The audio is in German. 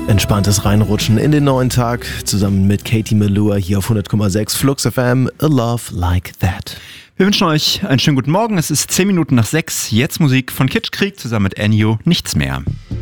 Entspanntes Reinrutschen in den neuen Tag zusammen mit Katie Melua hier auf 100,6 Flux FM. A Love Like That. Wir wünschen euch einen schönen guten Morgen. Es ist 10 Minuten nach 6. Jetzt Musik von Kitschkrieg zusammen mit Ennio. Nichts mehr.